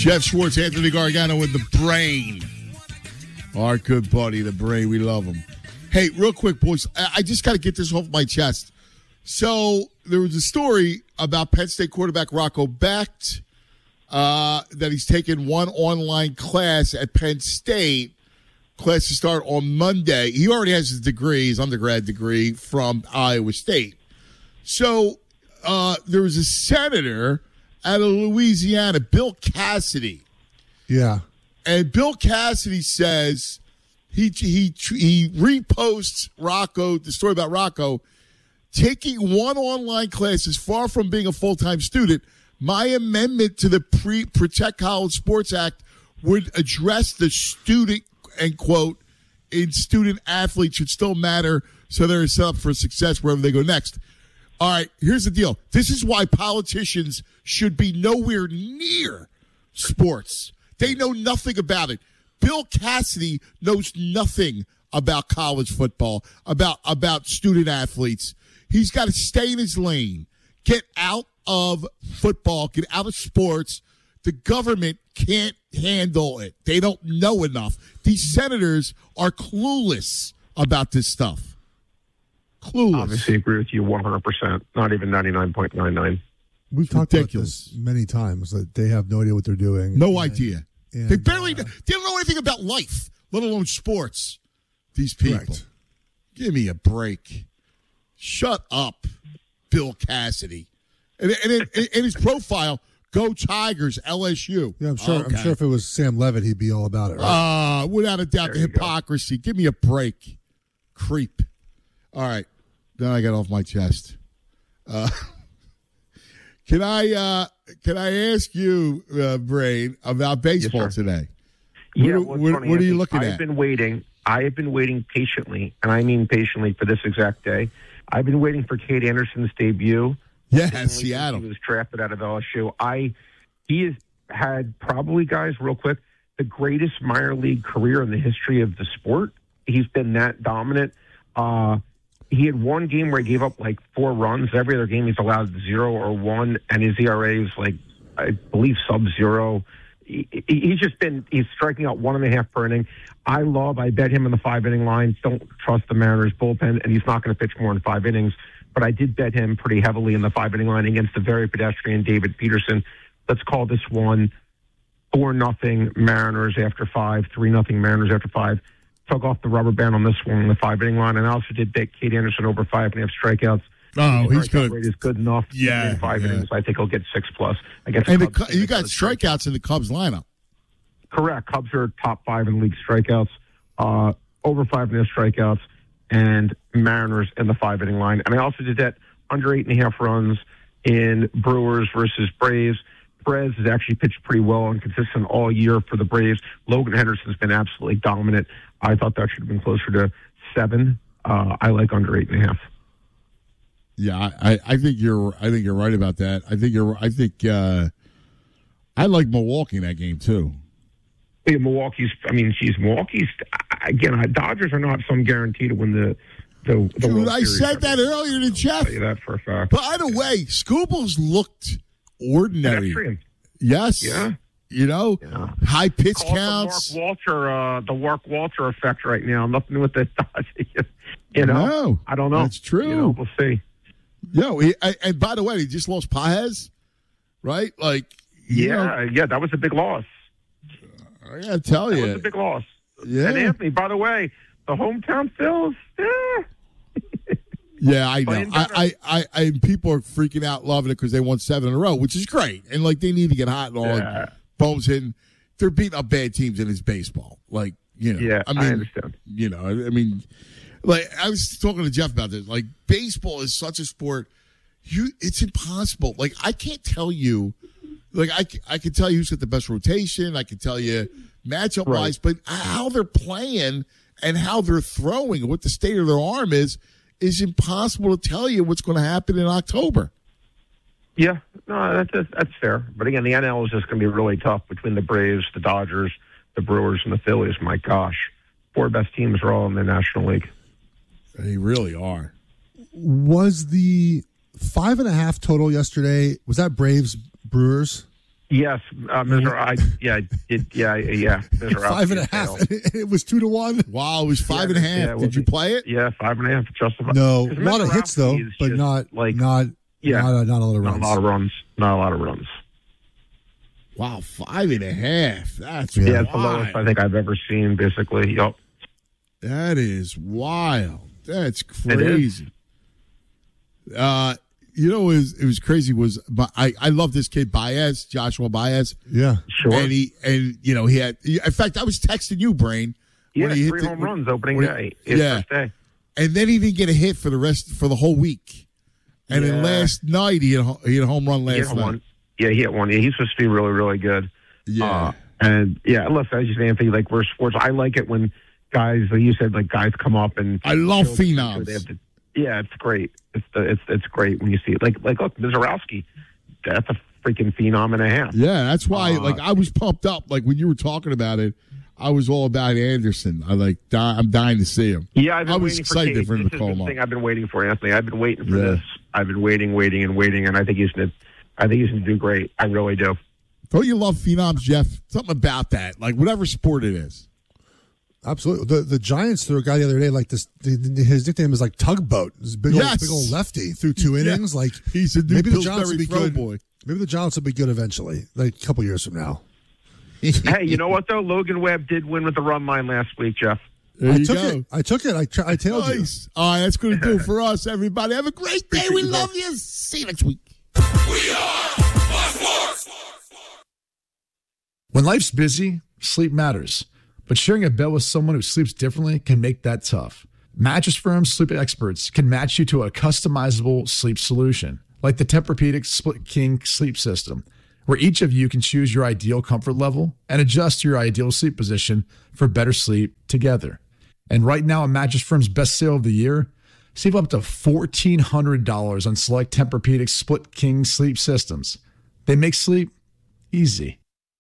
Jeff Schwartz, Anthony Gargano with the Brain. Our good buddy, the Brain. We love him. Hey, real quick, boys. I just got to get this off my chest. So there was a story about Penn State quarterback Rocco Becht that he's taken one online class at Penn State. Class to start on Monday. He already has his degree, his undergrad degree from Iowa State. So there was a senator out of Louisiana, Bill Cassidy. Yeah. And Bill Cassidy says he reposts Rocco, the story about Rocco, taking one online class is far from being a full-time student. My amendment to the Protect College Sports Act would address the student, and quote, in student athletes should still matter so they're set up for success wherever they go next. All right, here's the deal. This is why politicians should be nowhere near sports. They know nothing about it. Bill Cassidy knows nothing about college football, about student athletes. He's got to stay in his lane. Get out of football. Get out of sports. The government can't handle it. They don't know enough. These senators are clueless about this stuff. Clueless. Obviously agree with you 100%, not even 99.99. We've talked about this many times, that they have no idea what they're doing. No idea. They barely they don't know anything about life, let alone sports. These people. Correct. Give me a break. Shut up, Bill Cassidy. And in his profile, go Tigers, LSU. Yeah, I'm sure. Okay. I'm sure if it was Sam Levitt, he'd be all about it. Right? Without a doubt, the hypocrisy. Give me a break, creep. All right, then I got off my chest. Can I ask you, Brain, about baseball today? Yeah, what are you looking at? I have been waiting patiently, and I mean patiently, for this exact day. I've been waiting for Cade Anderson's debut. Yeah, Seattle. He was drafted out of LSU. He has had probably, guys, real quick, the greatest minor league career in the history of the sport. He's been that dominant. He had one game where he gave up like 4 runs. Every other game he's allowed 0 or 1, and his ERA is like, I believe, sub-0. He's striking out 1.5 per inning. I bet him in the 5-inning line. Don't trust the Mariners bullpen, and he's not going to pitch more than 5 innings. But I did bet him pretty heavily in the 5-inning line against the very pedestrian David Peterson. Let's call this one 4-0 Mariners after 5, 3-0 Mariners after 5. Took off the rubber band on this one in the 5-inning line, and I also did bet Cade Anderson over 5.5 strikeouts. Oh, he's good. Rate is good enough. Yeah, in 5 innings. I think he'll get 6+. You got strikeouts in the Cubs lineup. Correct. Cubs are top 5 in league strikeouts, over 5.5 strikeouts, and Mariners in the 5-inning line. And I also did that under 8.5 runs in Brewers versus Braves. Perez has actually pitched pretty well and consistent all year for the Braves. Logan Henderson's been absolutely dominant. I thought that should have been closer to 7. I like under 8.5. Yeah, I think you're right about that. I like Milwaukee in that game too. Yeah, Milwaukee's again. Dodgers are not some guarantee to win the World Series. I said that earlier. earlier to Jeff. I'll tell you that for a fact. By the way, Scoobles looked ordinary. Pedestrian. Yes. Yeah. High pitch counts. The Mark Walter effect right now. Nothing with the Dodgers. No, I don't know. That's true. We'll see. And by the way, he just lost Paez, right? Like, that was a big loss. I gotta tell you, that was a big loss. Yeah. And Anthony, by the way, the hometown Phils. Yeah, I know. I people are freaking out, loving it because they won 7 in a row, which is great. And like they need to get hot and all. Yeah. Like, Bones hitting. They're beating up bad teams in his baseball. Like, Yeah, I understand. Like I was talking to Jeff about this. Like baseball is such a sport. It's impossible. Like I can't tell you. Like I can tell you who's got the best rotation. I can tell you matchup wise, but how they're playing and how they're throwing and what the state of their arm is impossible to tell you what's going to happen in October. Yeah, no, that's fair. But again, the NL is just going to be really tough between the Braves, the Dodgers, the Brewers, and the Phillies. My gosh, 4 best teams are all in the National League. They really are. Was the 5.5 total yesterday? Was that Braves Brewers? Yes, Mr. Mr. 5.5. It was 2-1. Wow, it was 5.5. Yeah, Did you play it? Yeah, 5.5. Justified. No, a lot of hits though, but not a lot of runs. Not a lot of runs. Wow, 5.5. That's it's the lowest I think I've ever seen. Basically, yep. That is wild. That's crazy. You know, it was crazy. I love this kid Baez, Joshua Baez. Yeah, sure. And he had. In fact, I was texting you, Brain. Yeah, when he 3 home runs opening day. First day. And then he didn't get a hit for the whole week. And then last night he had a home run last night. Yeah, he hit one. Yeah, he's supposed to be really, really good. Yeah. Look, as you say, Anthony, like we're sports. I like it when guys, like you said, like guys come up and I love phenoms. It's great. It's great when you see it. Like look, Mizorowski, that's a freaking phenom and a half. Yeah, that's why. I was pumped up. Like when you were talking about it, I was all about Anderson. I'm dying to see him. Yeah, I was excited for him to call him up. Thing I've been waiting for, Anthony. I've been waiting for this. I've been waiting, and I think he's gonna do great. I really do. Don't you love phenoms, Jeff? Something about that, like whatever sport it is. Absolutely. The Giants threw a guy the other day like this. His nickname is like Tugboat. This big old lefty through 2 innings. Like he's a new maybe the Giants will be good. Boy. Maybe the Giants will be good eventually, like a couple years from now. Hey, you know what though? Logan Webb did win with the run line last week, Jeff. I took it. I tailed you. All right, that's going to do it for us, everybody. Have a great day. We love you. See you next week. We are Sports. When life's busy, sleep matters. But sharing a bed with someone who sleeps differently can make that tough. Mattress Firm's sleep experts can match you to a customizable sleep solution, like the Tempur-Pedic Split King sleep system, where each of you can choose your ideal comfort level and adjust your ideal sleep position for better sleep together. And right now, at Mattress Firm's best sale of the year, save up to $1,400 on select Tempur-Pedic Split King sleep systems. They make sleep easy.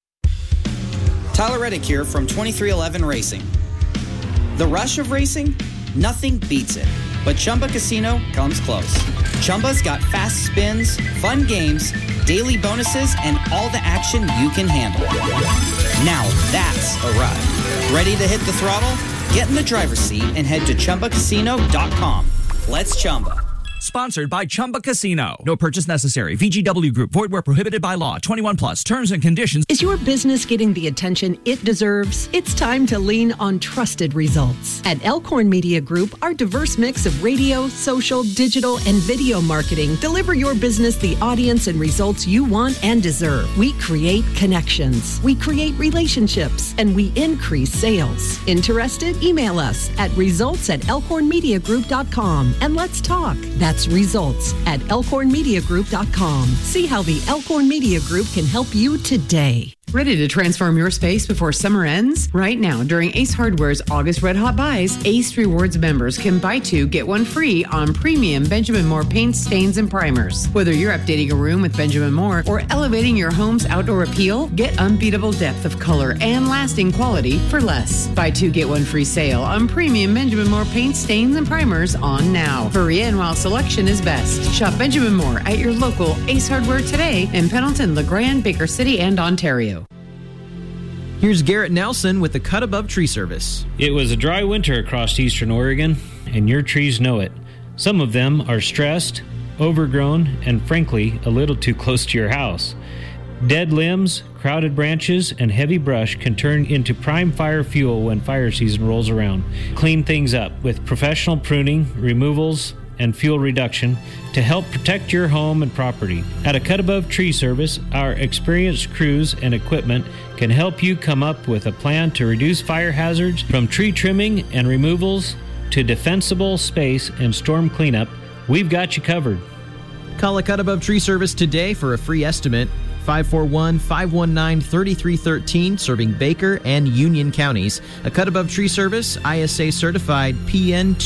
Tyler Reddick here from 2311 Racing. The rush of racing? Nothing beats it. But Chumba Casino comes close. Chumba's got fast spins, fun games, daily bonuses, and all the action you can handle. Now that's a ride. Ready to hit the throttle? Get in the driver's seat and head to ChumbaCasino.com. Let's Chumba. Sponsored by Chumba Casino. No purchase necessary. VGW Group. Void where prohibited by law. 21 plus. Terms and conditions. Is your business getting the attention it deserves? It's time to lean on trusted results. At Elkhorn Media Group, our diverse mix of radio, social, digital, and video marketing deliver your business the audience and results you want and deserve. We create connections. We create relationships. And we increase sales. Interested? Email us at results@elkhornmediagroup.com and let's talk. That's results@elkhornmediagroup.com. See how the Elkhorn Media Group can help you today. Ready to transform your space before summer ends? Right now, during Ace Hardware's August Red Hot Buys, Ace Rewards members can buy 2, get 1 free on premium Benjamin Moore paints, stains, and primers. Whether you're updating a room with Benjamin Moore or elevating your home's outdoor appeal, get unbeatable depth of color and lasting quality for less. Buy 2, get 1 free sale on premium Benjamin Moore paints, stains, and primers on now. Hurry in while selection is best. Shop Benjamin Moore at your local Ace Hardware today in Pendleton, LeGrand, Baker City, and Ontario. Here's Garrett Nelson with the Cut Above Tree Service. It was a dry winter across eastern Oregon, and your trees know it. Some of them are stressed, overgrown, and frankly, a little too close to your house. Dead limbs, crowded branches, and heavy brush can turn into prime fire fuel when fire season rolls around. Clean things up with professional pruning, removals, and fuel reduction to help protect your home and property. At a Cut Above Tree Service, our experienced crews and equipment can help you come up with a plan to reduce fire hazards, from tree trimming and removals to defensible space and storm cleanup. We've got you covered. Call a Cut Above Tree Service today for a free estimate. 541-519-3313, serving Baker and Union counties. A Cut Above Tree Service, ISA certified PN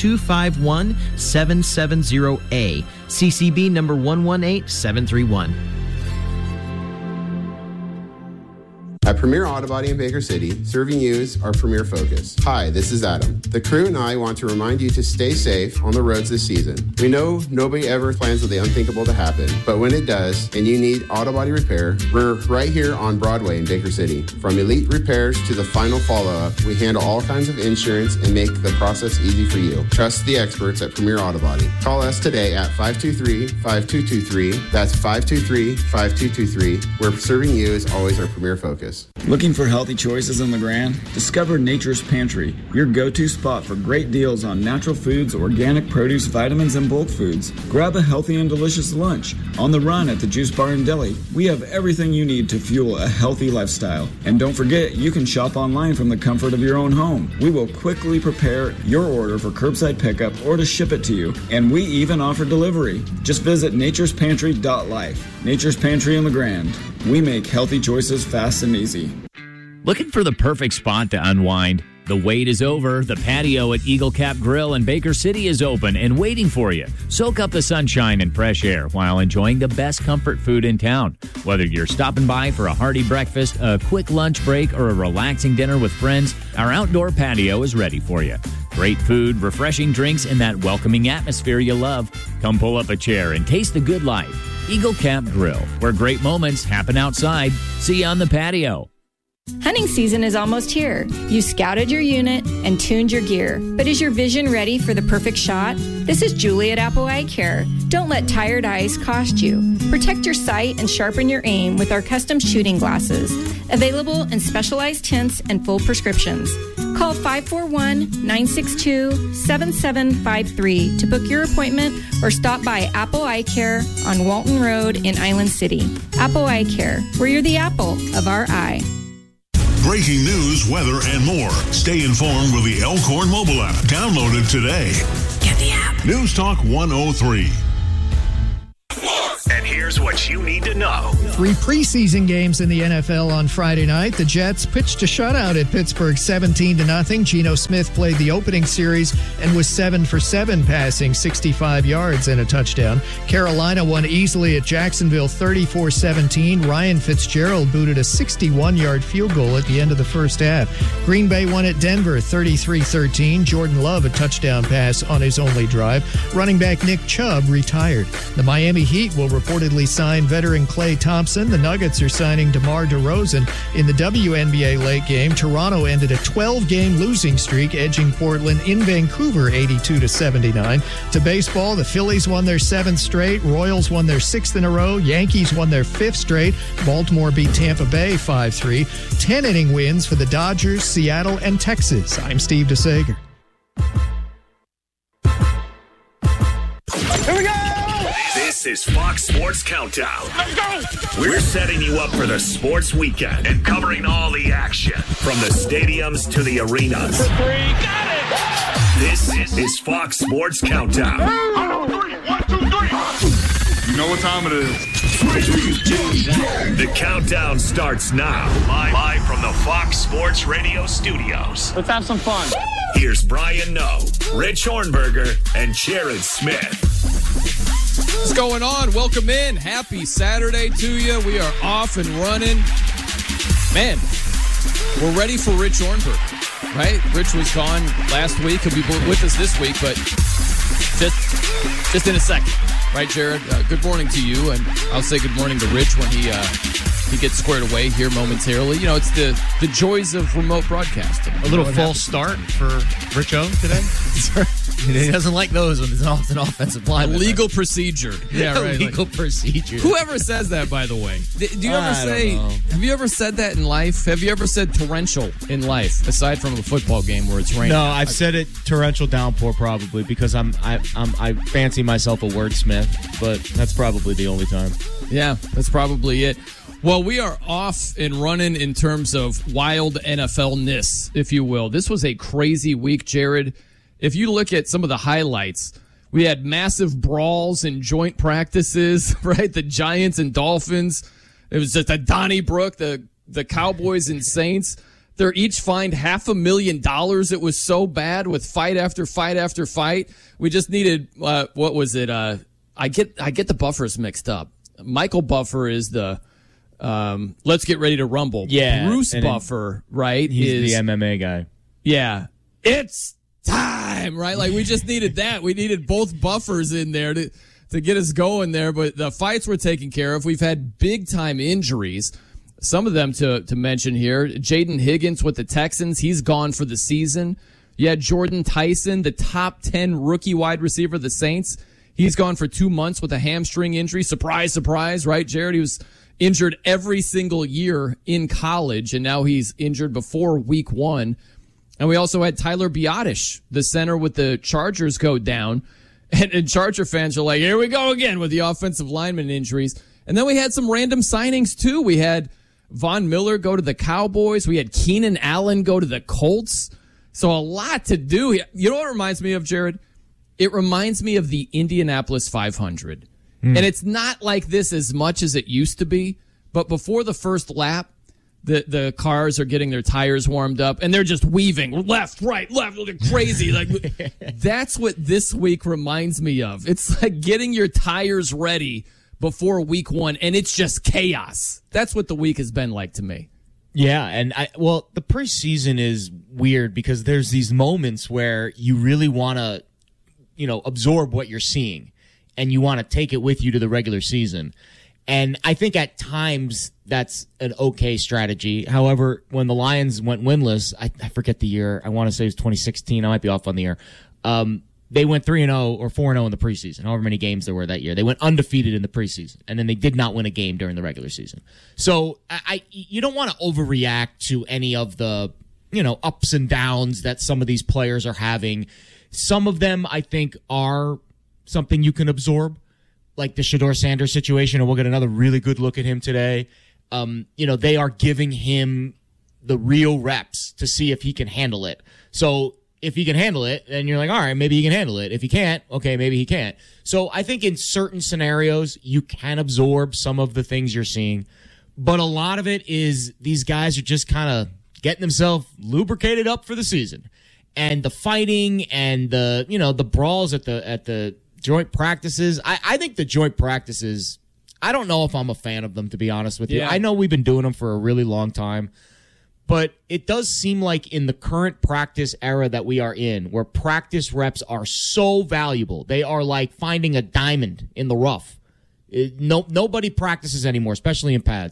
251770A, CCB number 118731. At Premier Auto Body in Baker City, serving you is our premier focus. Hi, this is Adam. The crew and I want to remind you to stay safe on the roads this season. We know nobody ever plans for the unthinkable to happen, but when it does and you need auto body repair, we're right here on Broadway in Baker City. From elite repairs to the final follow-up, we handle all kinds of insurance and make the process easy for you. Trust the experts at Premier Auto Body. Call us today at 523-5223. That's 523-5223. Where serving you is always our premier focus. Looking for healthy choices in LeGrand? Discover Nature's Pantry, your go-to spot for great deals on natural foods, organic produce, vitamins, and bulk foods. Grab a healthy and delicious lunch. On the run at the Juice Bar and Deli, we have everything you need to fuel a healthy lifestyle. And don't forget, you can shop online from the comfort of your own home. We will quickly prepare your order for curbside pickup or to ship it to you. And we even offer delivery. Just visit naturespantry.life. Nature's Pantry in LeGrand. We make healthy choices fast and easy. Looking for the perfect spot to unwind? The wait is over. The patio at Eagle Cap Grill in Baker City is open and waiting for you. Soak up the sunshine and fresh air while enjoying the best comfort food in town. Whether you're stopping by for a hearty breakfast, a quick lunch break, or a relaxing dinner with friends, our outdoor patio is ready for you. Great food, refreshing drinks, and that welcoming atmosphere you love. Come pull up a chair and taste the good life. Eagle Cap Grill, where great moments happen outside. See you on the patio. Hunting season is almost here. You scouted your unit and tuned your gear. But is your vision ready for the perfect shot? This is Julie at Apple Eye Care. Don't let tired eyes cost you. Protect your sight and sharpen your aim with our custom shooting glasses. Available in specialized tints and full prescriptions. Call 541-962-7753 to book your appointment or stop by Apple Eye Care on Walton Road in Island City. Apple Eye Care, where you're the apple of our eye. Breaking news, weather, and more. Stay informed with the Elkhorn mobile app. Download it today. Get the app. News Talk 103. And here's what you need to know. 3 preseason games in the NFL on Friday night. The Jets pitched a shutout at Pittsburgh 17-0. Geno Smith played the opening series and was 7 for 7 passing, 65 yards and a touchdown. Carolina won easily at Jacksonville 34-17. Ryan Fitzgerald booted a 61-yard field goal at the end of the first half. Green Bay won at Denver 33-13. Jordan Love a touchdown pass on his only drive. Running back Nick Chubb retired. The Miami Heat will reportedly sign veteran Klay Thompson. The Nuggets are signing DeMar DeRozan. In the WNBA late game, Toronto ended a 12-game losing streak, edging Portland in Vancouver 82-79. To baseball, the Phillies won their 7th straight. Royals won their 6th in a row. Yankees won their 5th straight. Baltimore beat Tampa Bay 5-3. 10-inning wins for the Dodgers, Seattle, and Texas. I'm Steve DeSager. Here we go! This is Fox Sports Countdown. Let's go! We're setting you up for the sports weekend and covering all the action from the stadiums to the arenas. For 3, got it! This is Fox Sports Countdown. 1, 2, 3. You know what time it is. The countdown starts now. Live from the Fox Sports Radio studios. Let's have some fun. Here's Brian Noe, Rich Hornberger, and Jared Smith. What's going on? Welcome in. Happy Saturday to you. We are off and running. Man, we're ready for Rich Hornberger, right? Rich was gone last week. He'll be with us this week, but just in a second. Right, Jared? Good morning to you, and I'll say good morning to Rich when he gets squared away here momentarily. You know, it's the joys of remote broadcasting. A little false start for Rich O today? He doesn't like those when it's an offensive line. Legal procedure. Yeah, right. Legal procedure. Whoever says that, by the way? Do you ever say, have you ever said that in life? Have you ever said torrential in life, aside from a football game where it's raining? No, I've said it torrential downpour probably because I fancy myself a wordsmith, but that's probably the only time. Yeah, that's probably it. Well, we are off and running in terms of wild NFL-ness, if you will. This was a crazy week, Jared. If you look at some of the highlights, we had massive brawls and joint practices, right? The Giants and Dolphins. It was just a Donnybrook, the Cowboys and Saints. They're each fined $500,000. It was so bad with fight after fight after fight. We just needed, what was it? I get the Buffers mixed up. Michael Buffer is the Let's get ready to rumble. Yeah, Bruce Buffer, right? He's the MMA guy. Yeah. It's time, right? Like, we just needed that. We needed both buffers in there to get us going there. But the fights were taken care of. We've had big-time injuries. Some of them to mention here. Jaden Higgins with the Texans. He's gone for the season. You had Jordan Tyson, the top 10 rookie wide receiver of the Saints. He's gone for 2 months with a hamstring injury. Surprise, surprise, right, Jared? He was injured every single year in college, and now he's injured before week 1. And we also had Tyler Biotish, the center with the Chargers, go down. And Charger fans are like, here we go again with the offensive lineman injuries. And then we had some random signings, too. We had Von Miller go to the Cowboys. We had Keenan Allen go to the Colts. So a lot to do. You know what it reminds me of, Jared? It reminds me of the Indianapolis 500. And it's not like this as much as it used to be. But before the first lap, the cars are getting their tires warmed up, and they're just weaving left, right, left, crazy. Like, that's what this week reminds me of. It's like getting your tires ready before week 1, and it's just chaos. That's what the week has been like to me. Yeah, and the preseason is weird because there's these moments where you really want to, absorb what you're seeing, and you want to take it with you to the regular season. And I think at times that's an okay strategy. However, when the Lions went winless, I forget the year. I want to say it was 2016. I might be off on the year. They went 3-0 or 4-0 in the preseason, however many games there were that year. They went undefeated in the preseason, and then they did not win a game during the regular season. So you don't want to overreact to any of the, ups and downs that some of these players are having. Some of them, I think, are something you can absorb, like the Shedeur Sanders situation, and we'll get another really good look at him today. They are giving him the real reps to see if he can handle it. So if he can handle it, then you're like, all right, maybe he can handle it. If he can't, okay, maybe he can't. So I think in certain scenarios, you can absorb some of the things you're seeing. But a lot of it is these guys are just kind of getting themselves lubricated up for the season. And the fighting and the brawls at the joint practices. I think the joint practices, I don't know if I'm a fan of them, to be honest with you. I know we've been doing them for a really long time. But it does seem like in the current practice era that we are in, where practice reps are so valuable, they are like finding a diamond in the rough. Nobody practices anymore, especially in pads.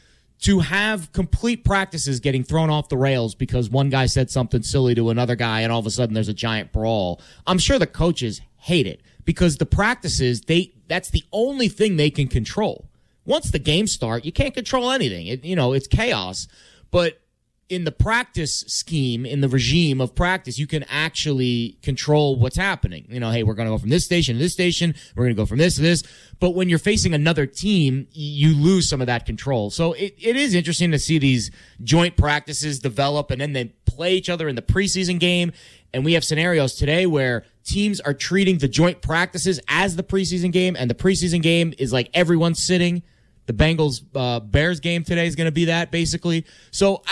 To have complete practices getting thrown off the rails because one guy said something silly to another guy and all of a sudden there's a giant brawl, I'm sure the coaches hate it because the practices, that's the only thing they can control. Once the games start, you can't control anything. It's chaos. But in the practice scheme, in the regime of practice, you can actually control what's happening. Hey, we're going to go from this station to this station. We're going to go from this to this. But when you're facing another team, you lose some of that control. So it is interesting to see these joint practices develop, and then they play each other in the preseason game. And we have scenarios today where teams are treating the joint practices as the preseason game, and the preseason game is like everyone's sitting. The Bengals Bears game today is going to be that, basically. So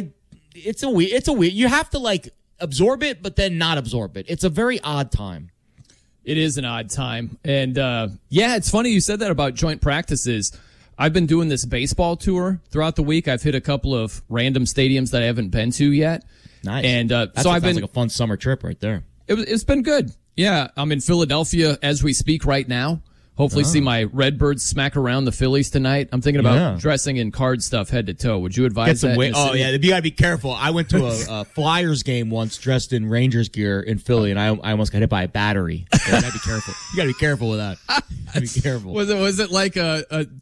it's a weird. You have to absorb it, but then not absorb it. It's a very odd time. It is an odd time, and it's funny you said that about joint practices. I've been doing this baseball tour throughout the week. I've hit a couple of random stadiums that I haven't been to yet. Nice. And sounds like a fun summer trip right there. It's been good. Yeah, I'm in Philadelphia as we speak right now. Hopefully see my Redbirds smack around the Phillies tonight. I'm thinking about dressing in card stuff head to toe. Would you advise that? You got to be careful. I went to a Flyers game once dressed in Rangers gear in Philly, and I almost got hit by a battery. You got to be careful. You got to be careful with that. Be careful. Was it like a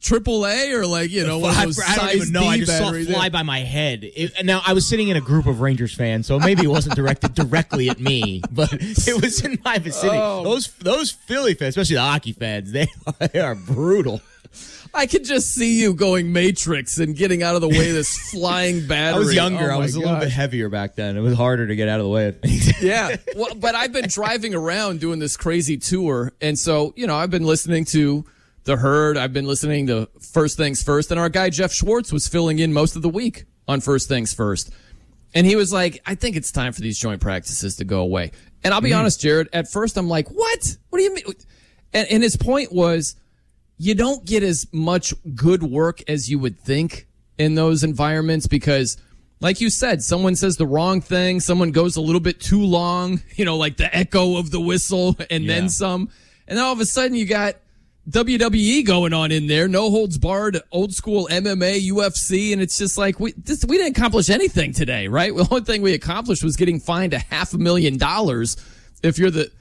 AAA or one of those I don't even know. I just saw it fly by my head. Now, I was sitting in a group of Rangers fans, so maybe it wasn't directed directly at me, but it was in my vicinity. Those Philly fans, especially the hockey fans, they are brutal. I could just see you going Matrix and getting out of the way of this flying battery. I was younger. I was a little bit heavier back then. It was harder to get out of the way of things. Yeah. Well, but I've been driving around doing this crazy tour. And so, I've been listening to The Herd. I've been listening to First Things First. And our guy, Jeff Schwartz, was filling in most of the week on First Things First. And he was like, I think it's time for these joint practices to go away. And I'll be honest, Jared, at first I'm like, what? What do you mean? And his point was, you don't get as much good work as you would think in those environments because, like you said, someone says the wrong thing, someone goes a little bit too long, like the echo of the whistle and then some. And then all of a sudden you got WWE going on in there, no holds barred, old school MMA, UFC, and it's just like we didn't accomplish anything today, right? The only thing we accomplished was getting fined $500,000 if you're the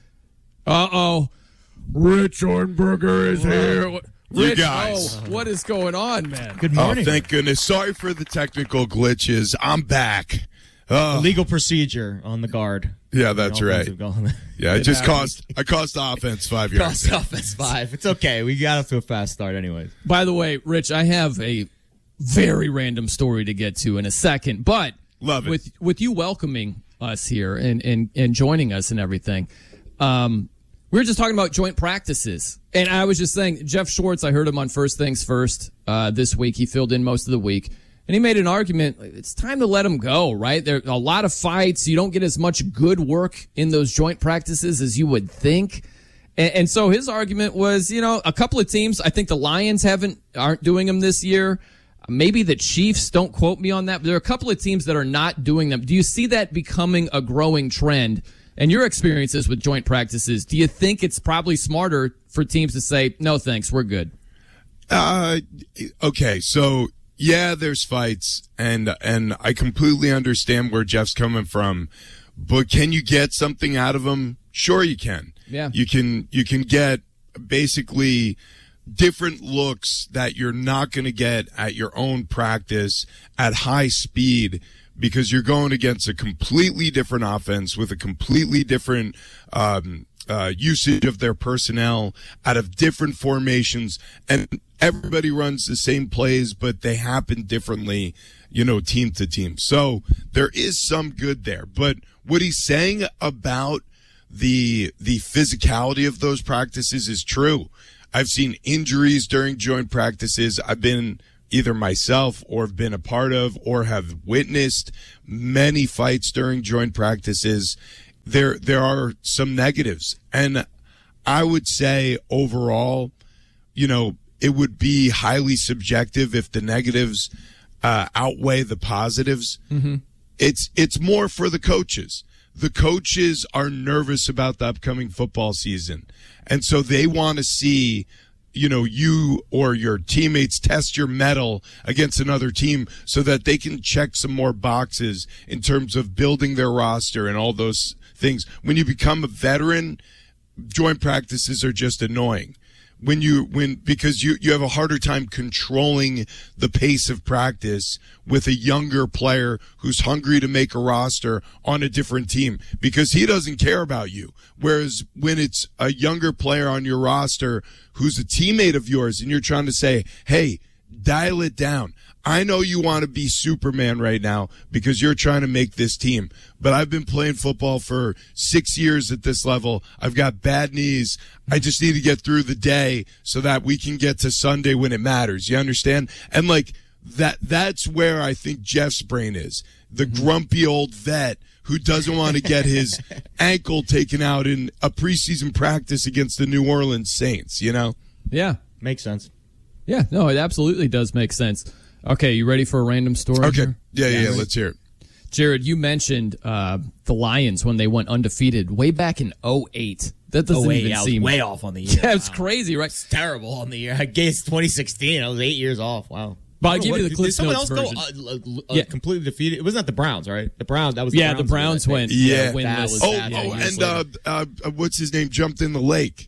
Rich Ornberger is here. You Rich, guys. what is going on, man? Good morning. Oh, thank goodness. Sorry for the technical glitches. I'm back. Legal procedure on the guard. Yeah, that's right. Yeah, I cost the offense 5 yards. Cost offense 5. It's okay. We got off to a fast start anyways. By the way, Rich, I have a very random story to get to in a second, but love it. With you welcoming us here and joining us and everything, we were just talking about joint practices. And I was just saying, Jeff Schwartz, I heard him on First Things First this week. He filled in most of the week. And he made an argument, it's time to let him go, right? There are a lot of fights. You don't get as much good work in those joint practices as you would think. And so his argument was, a couple of teams, I think the Lions aren't doing them this year. Maybe the Chiefs, don't quote me on that. But there are a couple of teams that are not doing them. Do you see that becoming a growing trend? And your experiences with joint practices, do you think it's probably smarter for teams to say, no, thanks, we're good? Okay, so yeah, there's fights, and I completely understand where Jeff's coming from, but can you get something out of them? Sure, you can. Yeah, you can get basically different looks that you're not going to get at your own practice at high speed, because you're going against a completely different offense with a completely different usage of their personnel out of different formations, and everybody runs the same plays, but they happen differently, team to team. So there is some good there. But what he's saying about the physicality of those practices is true. I've seen injuries during joint practices. I've been either myself or have been a part of or have witnessed many fights during joint practices. There are some negatives. And I would say overall, it would be highly subjective if the negatives outweigh the positives. Mm-hmm. It's more for the coaches. The coaches are nervous about the upcoming football season. And so they want to see, you or your teammates test your mettle against another team so that they can check some more boxes in terms of building their roster and all those things. When you become a veteran, joint practices are just annoying. Because you have a harder time controlling the pace of practice with a younger player who's hungry to make a roster on a different team, because he doesn't care about you. Whereas when it's a younger player on your roster who's a teammate of yours and you're trying to say, hey, dial it down. I know you want to be Superman right now because you're trying to make this team, but I've been playing football for 6 years at this level. I've got bad knees. I just need to get through the day so that we can get to Sunday when it matters. You understand? And that's where I think Jeff's brain is. The grumpy old vet who doesn't want to get his ankle taken out in a preseason practice against the New Orleans Saints, Yeah. Makes sense. Yeah, no, it absolutely does make sense. Okay, you ready for a random story? Okay. Yeah, let's hear it. Jared, you mentioned the Lions when they went undefeated way back in 2008. That doesn't even seem way off on the year. Yeah, it's crazy, right? It's terrible on the year. I guess 2016. I was 8 years off. Wow. But I'll give you the Cliff Notes version. Completely defeated. It wasn't that the Browns, right? The Browns. That was the Browns went. Yeah, winless. What's his name? Jumped in the lake.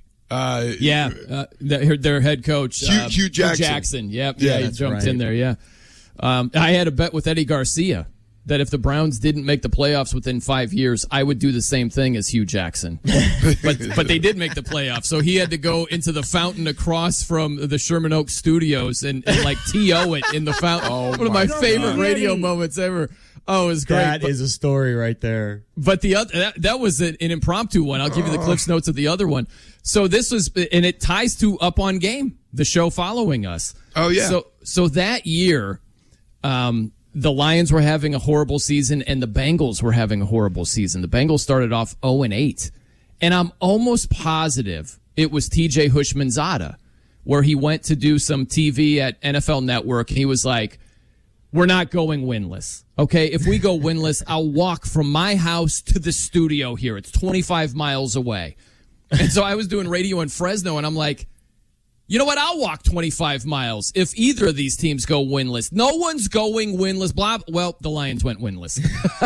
Their head coach, Hugh Jackson. Yep. Yeah, he jumped in there. Yeah. I had a bet with Eddie Garcia that if the Browns didn't make the playoffs within 5 years, I would do the same thing as Hugh Jackson. but they did make the playoffs, so he had to go into the fountain across from the Sherman Oaks studios and TO it in the fountain. One of my favorite radio moments ever. Oh, it was great. That is a story right there. But the other that was an impromptu one. I'll give you the Cliff's Notes of the other one. So this was, and it ties to Up on Game, the show following us. Oh yeah. So that year, the Lions were having a horrible season and the Bengals were having a horrible season. The Bengals started off 0-8, and I'm almost positive it was TJ Hushmanzada where he went to do some TV at NFL Network, and he was like, we're not going winless. Okay, if we go winless, I'll walk from my house to the studio here. It's 25 miles away. And so I was doing radio in Fresno, and I'm like, you know what? I'll walk 25 miles if either of these teams go winless. No one's going winless. Blah. Well, the Lions went winless.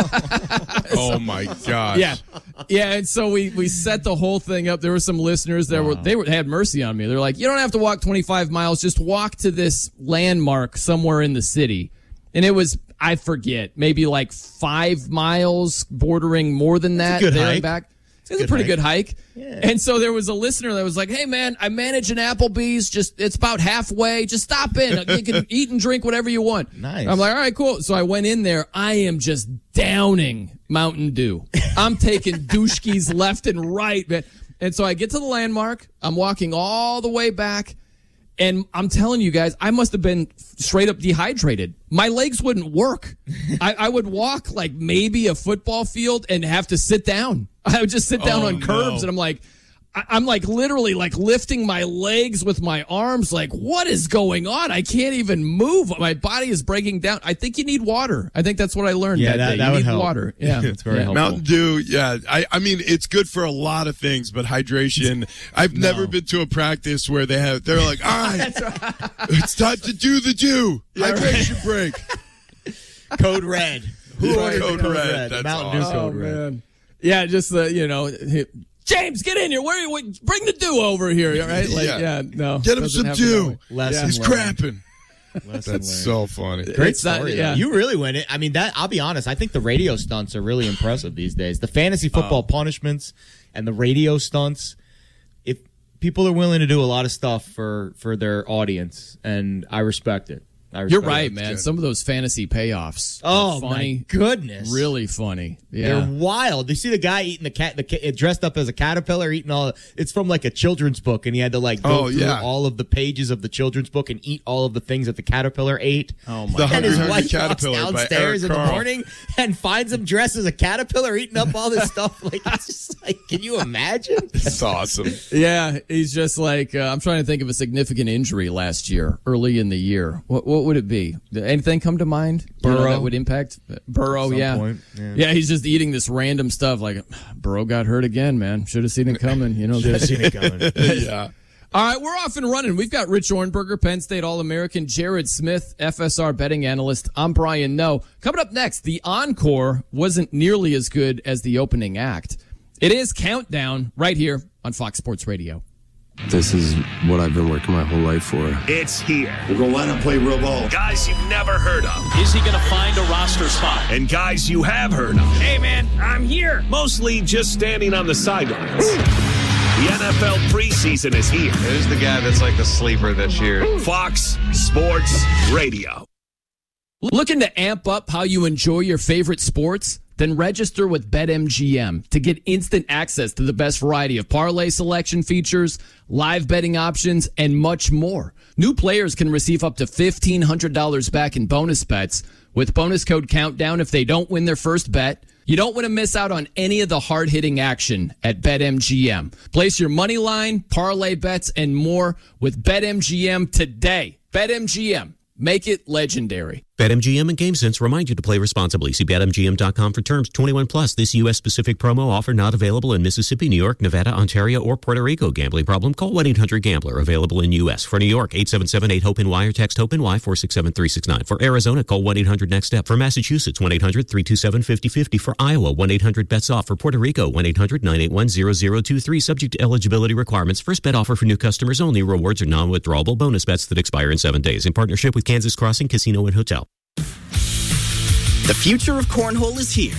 Oh, my gosh. Yeah, and so we set the whole thing up. There were some listeners that they had mercy on me. They're like, you don't have to walk 25 miles. Just walk to this landmark somewhere in the city. And it was, I forget, maybe like 5 miles, bordering more than that. That's a good there hike. And back. It's a pretty good hike. Yeah. And so there was a listener that was like, hey, man, I manage an Applebee's. It's about halfway. Just stop in. You can eat and drink whatever you want. Nice. I'm like, all right, cool. So I went in there. I am just downing Mountain Dew. I'm taking douchkies left and right, man. And so I get to the landmark. I'm walking all the way back. And I'm telling you guys, I must have been straight up dehydrated. My legs wouldn't work. I would walk like maybe a football field and have to sit down. I would just sit down on curbs, and I'm like literally like lifting my legs with my arms. Like, what is going on? I can't even move. My body is breaking down. I think you need water. I think that's what I learned that day. You need help. Water. Yeah, it's very helpful. Mountain Dew, yeah. I mean, it's good for a lot of things, but hydration. I've never been to a practice where they're like, all right, it's time to do the Dew. Hydration break. Code Red. Who ordered Code Red? That's Mountain Dew Code Red. Man. Yeah, just James, get in here. Bring the Dew over here, right? Like, no. Get him some Dew. He's crapping. That's so funny. Great story. You really win it. I mean, I'll be honest. I think the radio stunts are really impressive these days. The fantasy football punishments and the radio stunts. If people are willing to do a lot of stuff for their audience, and I respect it. You're right, man. Some of those fantasy payoffs. Oh, funny. My goodness. Really funny. Yeah. They're wild. You see the guy eating the cat, dressed up as a caterpillar, eating it's from like a children's book, and he had to go through all of the pages of the children's book and eat all of the things that the caterpillar ate. Oh, my God. And his wife walks downstairs in the morning and finds him dressed as a caterpillar eating up all this stuff. Like, it's just like, can you imagine? It's awesome. Yeah. He's just like, I'm trying to think of a significant injury last year, early in the year. What would it be? Did anything come to mind? Burrow. That would impact Burrow. At some Yeah. point, Yeah. He's just eating this random stuff. Like, Burrow got hurt again, man. Should have seen it coming. Should have seen it coming. Yeah. All right, we're off and running. We've got Rich Ornberger, Penn State All-American, Jared Smith, FSR betting analyst. I'm Brian Noe. Coming up next, the encore wasn't nearly as good as the opening act. It is Countdown right here on Fox Sports Radio. This is what I've been working my whole life for. It's here. We're going to line up, play real ball. Guys you've never heard of. Is he going to find a roster spot? And guys you have heard of. Hey, man, I'm here. Mostly just standing on the sidelines. The NFL preseason is here. Who's the guy that's like the sleeper this year? Fox Sports Radio. Looking to amp up how you enjoy your favorite sports? Then register with BetMGM to get instant access to the best variety of parlay selection features, live betting options, and much more. New players can receive up to $1,500 back in bonus bets with bonus code COUNTDOWN if they don't win their first bet. You don't want to miss out on any of the hard-hitting action at BetMGM. Place your money line, parlay bets, and more with BetMGM today. BetMGM. Make it legendary. BetMGM and GameSense remind you to play responsibly. See BetMGM.com for terms. 21 plus. This U.S.-specific promo offer not available in Mississippi, New York, Nevada, Ontario, or Puerto Rico. Gambling problem? Call 1-800-GAMBLER. Available in U.S. For New York, 877-8-HOPE-NY or text HOPE-NY 467-369. For Arizona, call 1-800-NEXT-STEP. For Massachusetts, 1-800-327-5050. For Iowa, 1-800-BETS-OFF. For Puerto Rico, 1-800-981-0023. Subject to eligibility requirements. First bet offer for new customers only. Rewards are non-withdrawable bonus bets that expire in 7 days. In partnership with Kansas Crossing Casino and Hotel. The future of cornhole is here.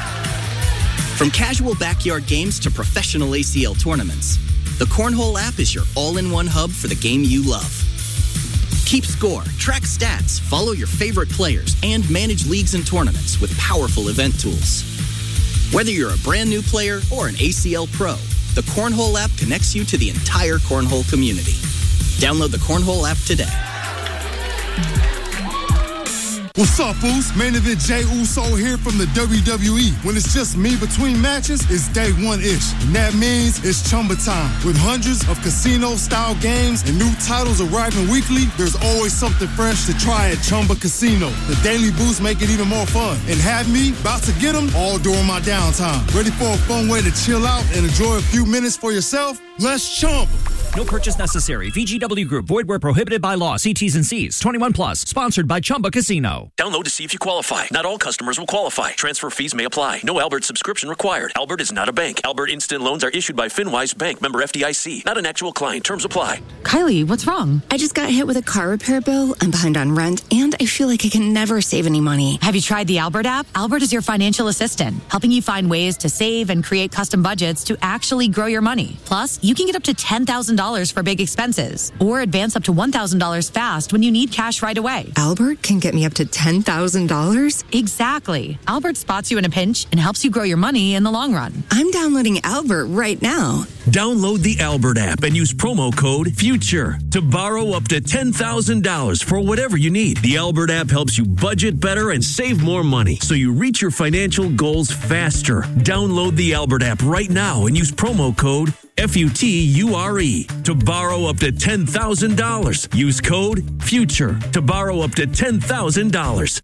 From casual backyard games to professional ACL tournaments, the Cornhole app is your all-in-one hub for the game you love. Keep score, track stats, follow your favorite players, and manage leagues and tournaments with powerful event tools. Whether you're a brand new player or an ACL pro, the Cornhole app connects you to the entire cornhole community. Download the Cornhole app today. What's up, Oos? Main event Jey Uso here from the WWE. When it's just me between matches, it's day one-ish. And that means it's Chumba time. With hundreds of casino-style games and new titles arriving weekly, there's always something fresh to try at Chumba Casino. The daily boosts make it even more fun. And have me about to get them all during my downtime. Ready for a fun way to chill out and enjoy a few minutes for yourself? Let's Chumba. No purchase necessary. VGW Group. Void where prohibited by law. See T's and C's. 21 plus. Sponsored by Chumba Casino. Download to see if you qualify. Not all customers will qualify. Transfer fees may apply. No Albert subscription required. Albert is not a bank. Albert Instant Loans are issued by FinWise Bank. Member FDIC. Not an actual client. Terms apply. Kylie, what's wrong? I just got hit with a car repair bill. I'm behind on rent, and I feel like I can never save any money. Have you tried the Albert app? Albert is your financial assistant, helping you find ways to save and create custom budgets to actually grow your money. Plus, you can get up to $10,000 for big expenses, or advance up to $1,000 fast when you need cash right away. Albert can get me up to $10,000? Exactly. Albert spots you in a pinch and helps you grow your money in the long run. I'm downloading Albert right now. Download the Albert app and use promo code FUTURE to borrow up to $10,000 for whatever you need. The Albert app helps you budget better and save more money so you reach your financial goals faster. Download the Albert app right now and use promo code FUTURE to borrow up to $10,000. Use code FUTURE to borrow up to $10,000.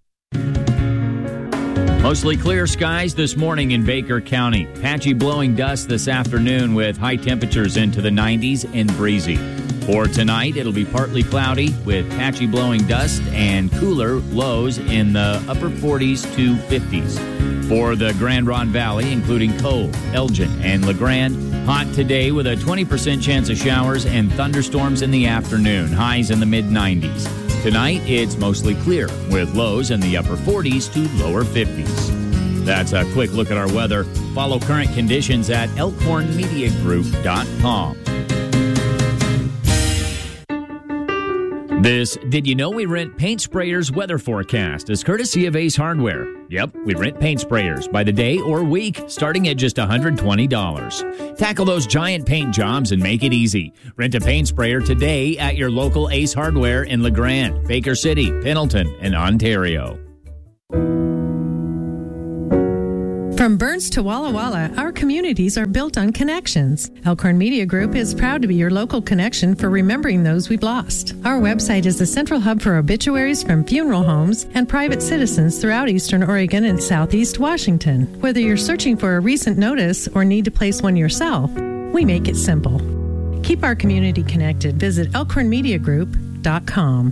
Mostly clear skies this morning in Baker County. Patchy blowing dust this afternoon with high temperatures into the 90s and breezy. For tonight, it'll be partly cloudy with patchy blowing dust and cooler lows in the upper 40s to 50s. For the Grand Ronde Valley, including Cove, Elgin, and LeGrand, hot today with a 20% chance of showers and thunderstorms in the afternoon, highs in the mid-90s. Tonight, it's mostly clear with lows in the upper 40s to lower 50s. That's a quick look at our weather. Follow current conditions at elkhornmediagroup.com. This Did You Know We Rent Paint Sprayers weather forecast is courtesy of Ace Hardware. Yep, we rent paint sprayers by the day or week, starting at just $120. Tackle those giant paint jobs and make it easy. Rent a paint sprayer today at your local Ace Hardware in LeGrand, Baker City, Pendleton, and Ontario. From Burns to Walla Walla, our communities are built on connections. Elkhorn Media Group is proud to be your local connection for remembering those we've lost. Our website is the central hub for obituaries from funeral homes and private citizens throughout Eastern Oregon and Southeast Washington. Whether you're searching for a recent notice or need to place one yourself, we make it simple. Keep our community connected. Visit elkhornmediagroup.com.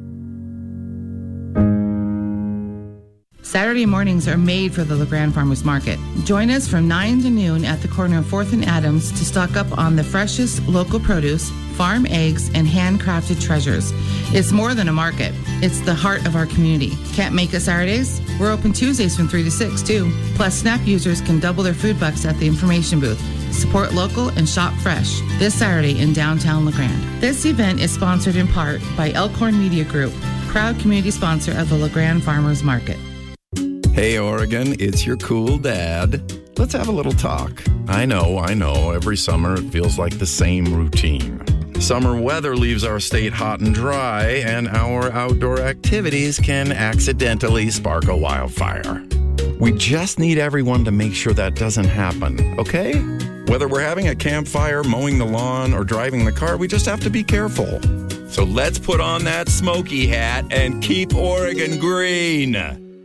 Saturday mornings are made for the LeGrand Farmers Market. Join us from 9 to noon at the corner of 4th and Adams to stock up on the freshest local produce, farm eggs, and handcrafted treasures. It's more than a market. It's the heart of our community. Can't make it Saturdays? We're open Tuesdays from 3 to 6, too. Plus, SNAP users can double their food bucks at the information booth. Support local and shop fresh this Saturday in downtown LeGrand. This event is sponsored in part by Elkhorn Media Group, proud community sponsor of the LeGrand Farmers Market. Hey, Oregon, it's your cool dad. Let's have a little talk. I know. Every summer it feels like the same routine. Summer weather leaves our state hot and dry, and our outdoor activities can accidentally spark a wildfire. We just need everyone to make sure that doesn't happen, okay? Whether we're having a campfire, mowing the lawn, or driving the car, we just have to be careful. So let's put on that smoky hat and keep Oregon green.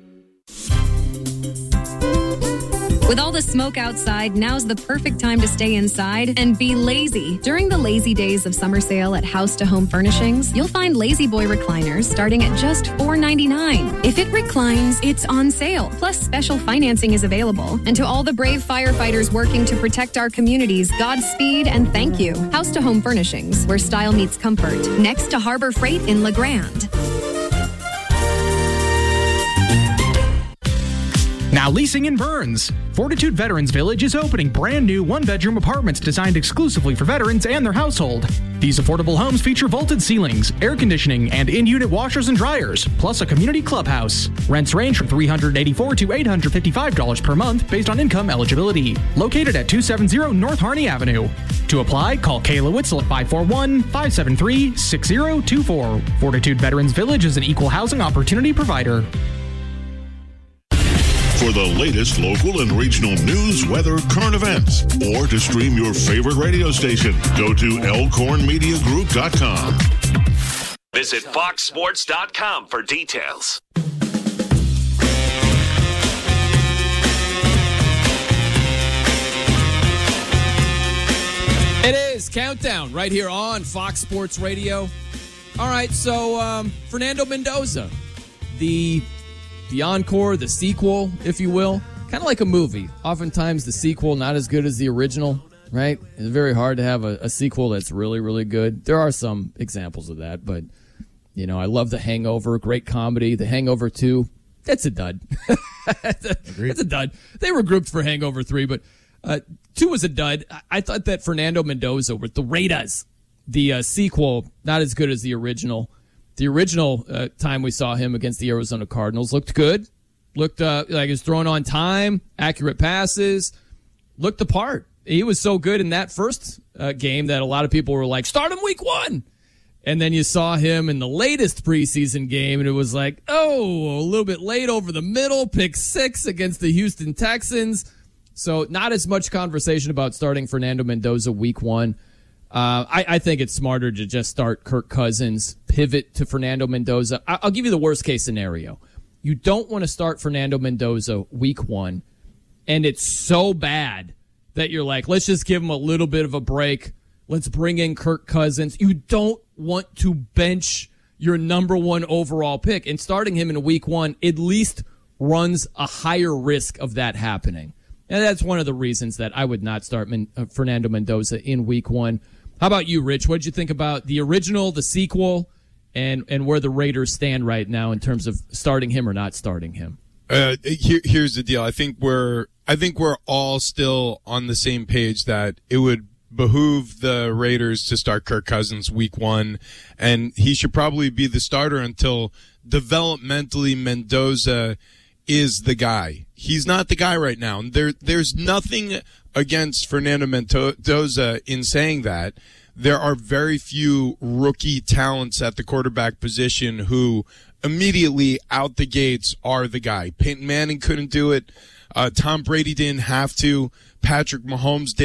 With all the smoke outside, now's the perfect time to stay inside and be lazy. During the Lazy Days of Summer Sale at House to Home Furnishings, you'll find Lazy Boy recliners starting at just $4.99. If it reclines, it's on sale. Plus, special financing is available. And to all the brave firefighters working to protect our communities, Godspeed and thank you. House to Home Furnishings, where style meets comfort. Next to Harbor Freight in LeGrand. Now leasing in Burns. Fortitude Veterans Village is opening brand new one-bedroom apartments designed exclusively for veterans and their household. These affordable homes feature vaulted ceilings, air conditioning, and in-unit washers and dryers, plus a community clubhouse. Rents range from $384 to $855 per month based on income eligibility. Located at 270 North Harney Avenue. To apply, call Kayla Witzel at 541-573-6024. Fortitude Veterans Village is an equal housing opportunity provider. For the latest local and regional news, weather, current events, or to stream your favorite radio station, go to elkhornmediagroup.com. Visit foxsports.com for details. It is Countdown right here on Fox Sports Radio. All right, so Fernando Mendoza, the encore, the sequel, if you will, kind of like a movie. Oftentimes the sequel not as good as the original, right? It's very hard to have a sequel that's really, really good. There are some examples of that, but, I love The Hangover, great comedy. The Hangover 2, that's a dud. It's a dud. They were grouped for Hangover 3, but 2 was a dud. I thought that Fernando Mendoza with the Raiders, the sequel, not as good as the original. The original time we saw him against the Arizona Cardinals looked good. Looked like he was throwing on time, accurate passes, looked the part. He was so good in that first game that a lot of people were like, start him week 1. And then you saw him in the latest preseason game, and it was like, a little bit late over the middle, pick 6 against the Houston Texans. So not as much conversation about starting Fernando Mendoza week 1. I think it's smarter to just start Kirk Cousins, pivot to Fernando Mendoza. I'll give you the worst case scenario. You don't want to start Fernando Mendoza week 1, and it's so bad that you're like, let's just give him a little bit of a break. Let's bring in Kirk Cousins. You don't want to bench your number 1 overall pick, and starting him in week 1 at least runs a higher risk of that happening. And that's one of the reasons that I would not start Fernando Mendoza in week 1. How about you, Rich? What did you think about the original, the sequel, and where the Raiders stand right now in terms of starting him or not starting him? Here's the deal. I think we're all still on the same page that it would behoove the Raiders to start Kirk Cousins week 1, and he should probably be the starter until developmentally Mendoza is the guy. He's not the guy right now. There's nothing against Fernando Mendoza in saying that. There are very few rookie talents at the quarterback position who immediately out the gates are the guy. Peyton Manning couldn't do it. Tom Brady didn't have to. Patrick Mahomes didn't